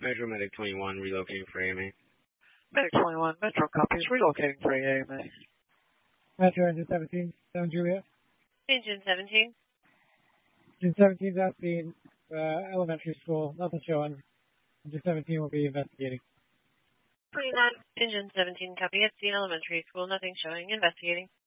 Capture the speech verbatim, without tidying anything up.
Metro Medic twenty-one, relocating for A M A. Medic twenty-one, Metro copies, relocating for A M A. Metro Engine seventeen, seven Juliet. Engine seventeen. Engine seventeen, that's the uh, elementary school, nothing showing. Engine seventeen will be investigating. twenty-nine. Engine seventeen, copy. It's the elementary school, nothing showing, investigating.